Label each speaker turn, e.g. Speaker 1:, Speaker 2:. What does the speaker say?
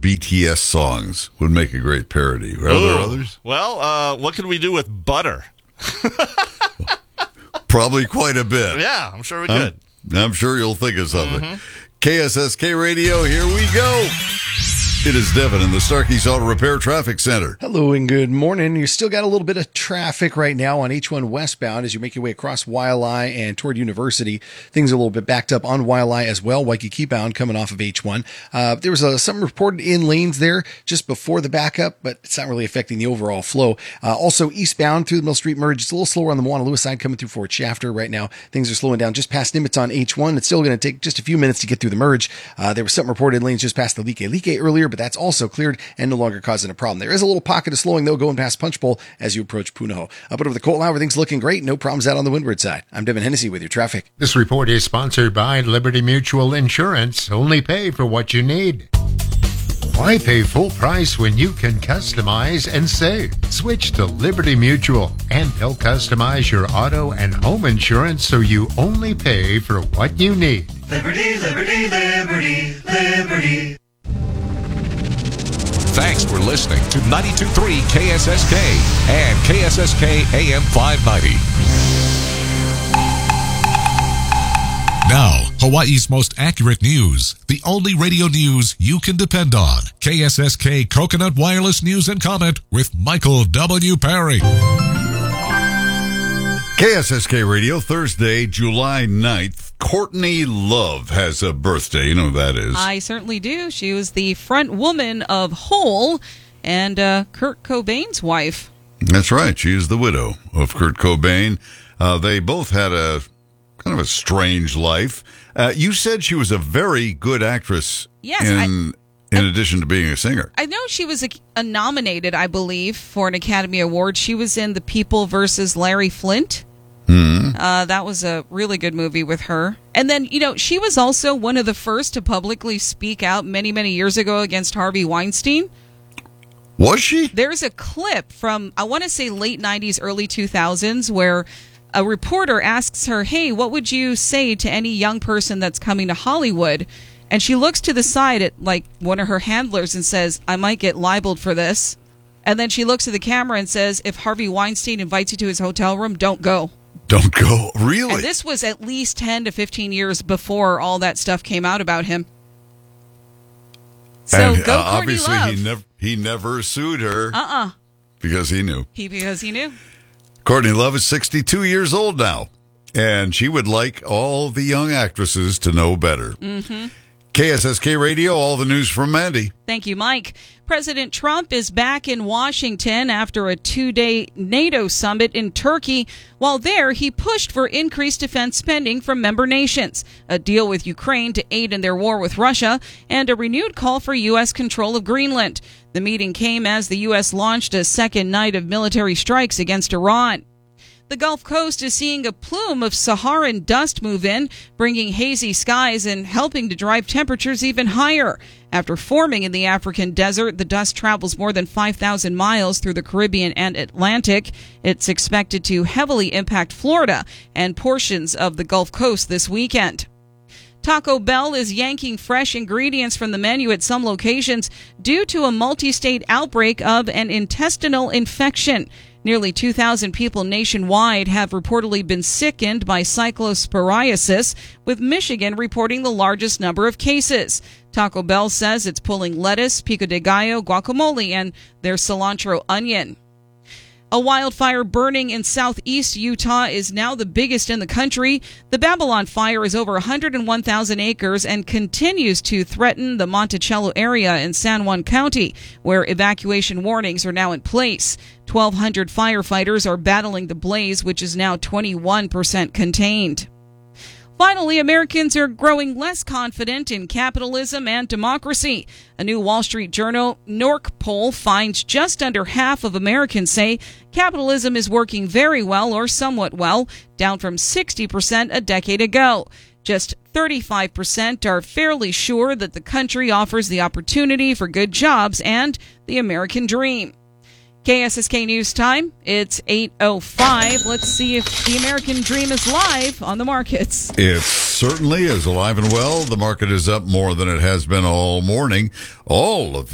Speaker 1: BTS songs would make a great parody. Are there others?
Speaker 2: Well, what can we do with butter?
Speaker 1: Probably quite a bit.
Speaker 2: Yeah, I'm sure we could.
Speaker 1: I'm sure you'll think of something. KSSK Radio, here we go. It is Devin in the Starkey's Auto Repair Traffic Center.
Speaker 3: Hello and good morning. You still got a little bit of traffic right now on H1 westbound as you make your way across Waialae and toward University. Things are a little bit backed up on Waialae as well. Waikiki bound coming off of H1. There was something reported in lanes there just before the backup, but it's not really affecting the overall flow. Also eastbound through the Mill Street Merge. It's a little slower on the Moana Lewis side coming through Fort Shafter right now. Things are slowing down just past Nimitz on H1. It's still going to take just a few minutes to get through the merge. There was something reported in lanes just past the Like earlier, but that's also cleared and no longer causing a problem. There is a little pocket of slowing, though, going past Punch Bowl as you approach Punahou. Up over the Colt now, everything's looking great. No problems out on the windward side. I'm Devin Hennessy with your traffic.
Speaker 4: This report is sponsored by Liberty Mutual Insurance. Only pay for what you need. Why pay full price when you can customize and save? Switch to Liberty Mutual, and they'll customize your auto and home insurance so you only pay for what you need.
Speaker 5: Liberty, liberty, liberty, liberty.
Speaker 6: Thanks for listening to 92.3 KSSK and KSSK AM 590. Now, Hawaii's most accurate news. The only radio news you can depend on. KSSK Coconut Wireless News and Comment with Michael W. Perry.
Speaker 1: KSSK Radio, Thursday, July 9th. Courtney Love has a birthday. You know who that is.
Speaker 7: I certainly do. She was the front woman of Hole and Kurt Cobain's wife.
Speaker 1: That's right. She is the widow of Kurt Cobain. They both had a kind of a strange life. You said she was a very good actress.
Speaker 7: Yes.
Speaker 1: In addition to being a singer.
Speaker 7: I know she was nominated, I believe, for an Academy Award. She was in The People versus Larry Flint. That was a really good movie with her. And then, she was also one of the first to publicly speak out many, many years ago against Harvey Weinstein.
Speaker 1: Was she?
Speaker 7: There's a clip from, I want to say, late 90s, early 2000s, where a reporter asks her, hey, what would you say to any young person that's coming to Hollywood? And she looks to the side at, one of her handlers and says, I might get libeled for this. And then she looks at the camera and says, if Harvey Weinstein invites you to his hotel room, don't go.
Speaker 1: Don't go? Really?
Speaker 7: And this was at least 10 to 15 years before all that stuff came out about him. So
Speaker 1: and,
Speaker 7: go
Speaker 1: obviously
Speaker 7: Courtney Love.
Speaker 1: he never sued her. Because he knew.
Speaker 7: Because he knew.
Speaker 1: Courtney Love is 62 years old now. And she would like all the young actresses to know better. Mm-hmm. KSSK Radio, all the news from Mandy.
Speaker 7: Thank you, Mike. President Trump is back in Washington after a 2-day NATO summit in Turkey. While there, he pushed for increased defense spending from member nations, a deal with Ukraine to aid in their war with Russia, and a renewed call for U.S. control of Greenland. The meeting came as the U.S. launched a second night of military strikes against Iran. The Gulf Coast is seeing a plume of Saharan dust move in, bringing hazy skies and helping to drive temperatures even higher. After forming in the African desert, the dust travels more than 5,000 miles through the Caribbean and Atlantic. It's expected to heavily impact Florida and portions of the Gulf Coast this weekend. Taco Bell is yanking fresh ingredients from the menu at some locations due to a multi-state outbreak of an intestinal infection. Nearly 2,000 people nationwide have reportedly been sickened by cyclosporiasis, with Michigan reporting the largest number of cases. Taco Bell says it's pulling lettuce, pico de gallo, guacamole, and their cilantro onion. A wildfire burning in southeast Utah is now the biggest in the country. The Babylon fire is over 101,000 acres and continues to threaten the Monticello area in San Juan County, where evacuation warnings are now in place. 1,200 firefighters are battling the blaze, which is now 21% contained. Finally, Americans are growing less confident in capitalism and democracy. A new Wall Street Journal NORC poll finds just under half of Americans say capitalism is working very well or somewhat well, down from 60% a decade ago. Just 35% are fairly sure that the country offers the opportunity for good jobs and the American dream. KSSK News Time. It's 8:05. Let's see if the American dream is live on the markets.
Speaker 1: It certainly is alive and well. The market is up more than it has been all morning. All of